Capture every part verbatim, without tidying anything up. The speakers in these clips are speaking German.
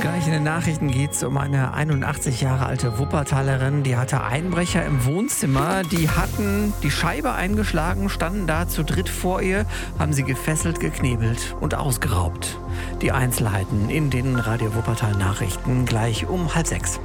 Gleich in den Nachrichten geht es um eine einundachtzig Jahre alte Wuppertalerin, die hatte Einbrecher im Wohnzimmer. Die hatten die Scheibe eingeschlagen, standen da zu dritt vor ihr, haben sie gefesselt, geknebelt und ausgeraubt. Die Einzelheiten in den Radio Wuppertal Nachrichten gleich um halb sechs.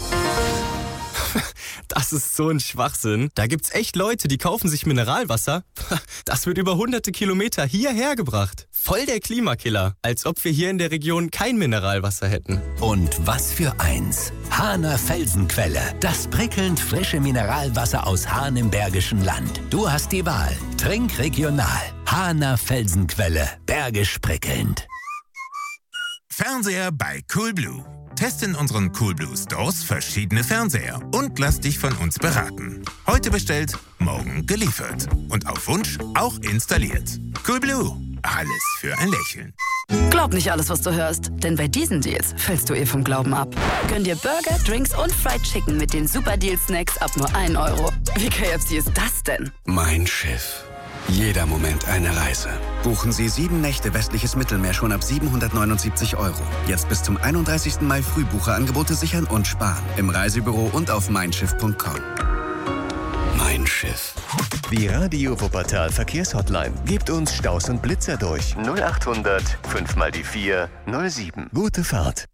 Das ist so ein Schwachsinn. Da gibt's echt Leute, die kaufen sich Mineralwasser. Das wird über hunderte Kilometer hierher gebracht. Voll der Klimakiller. Als ob wir hier in der Region kein Mineralwasser hätten. Und was für eins. Hahner Felsenquelle. Das prickelnd frische Mineralwasser aus Hahn im Bergischen Land. Du hast die Wahl. Trink regional. Hahner Felsenquelle. Bergisch prickelnd. Fernseher bei Coolblue. Teste in unseren Coolblue Stores verschiedene Fernseher und lass dich von uns beraten. Heute bestellt, morgen geliefert. Und auf Wunsch auch installiert. Coolblue. Alles für ein Lächeln. Glaub nicht alles, was du hörst, denn bei diesen Deals fällst du eh vom Glauben ab. Gönn dir Burger, Drinks und Fried Chicken mit den Super Deal Snacks ab nur ein Euro. Wie K F C ist das denn? Mein Schiff. Jeder Moment eine Reise. Buchen Sie sieben Nächte westliches Mittelmeer schon ab siebenhundertneunundsiebzig Euro. Jetzt bis zum einunddreißigsten Mai Frühbucherangebote sichern und sparen. Im Reisebüro und auf mein schiff punkt com. Mein Schiff. Die Radio Wuppertal Verkehrshotline. Gebt uns Staus und Blitzer durch. null achthundert fünf mal die vier null sieben. Gute Fahrt.